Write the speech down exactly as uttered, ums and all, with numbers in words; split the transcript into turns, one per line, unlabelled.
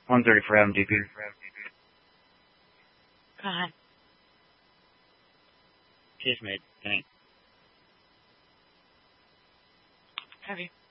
one thirty for M D P.
God. Cheers, mate. Thanks. Heavy.